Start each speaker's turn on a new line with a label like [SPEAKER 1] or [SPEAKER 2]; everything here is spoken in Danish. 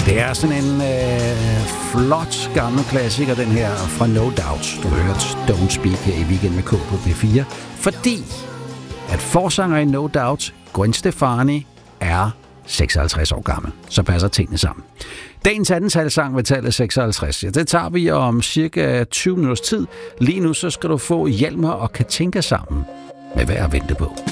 [SPEAKER 1] Det er sådan en flot gammel klassiker, den her fra No Doubt. Du har hørt Don't Speak her i Weekend med K på P4. Fordi at forsanger i No Doubt, Gwen Stefani, er 56 år gammel. Så passer tingene sammen. Dagens andentalssang ved tallet 56. Ja, det tager vi om cirka 20 minutters tid. Lige nu så skal du få Hjalmar og Katinka sammen med Hvad at vente på.